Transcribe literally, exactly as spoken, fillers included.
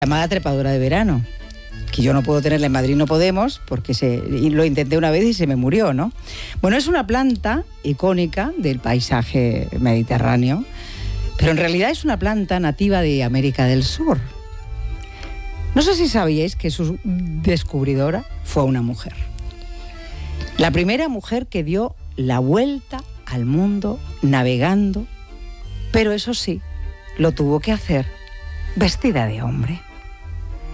llamada trepadora de verano, que yo no puedo tenerla en Madrid, no podemos, porque se, y lo intenté una vez y se me murió, ¿no? Bueno, es una planta icónica del paisaje mediterráneo, pero en realidad es una planta nativa de América del Sur. No sé si sabíais que su descubridora fue una mujer. La primera mujer que dio la vuelta al mundo navegando, pero eso sí, lo tuvo que hacer vestida de hombre.